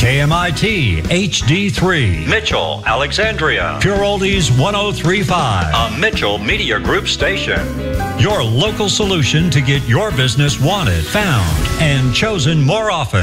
KMIT HD3, Mitchell, Alexandria, Pure Oldies 1035, a Mitchell Media Group station. Your local solution to get your business wanted, found, and chosen more often.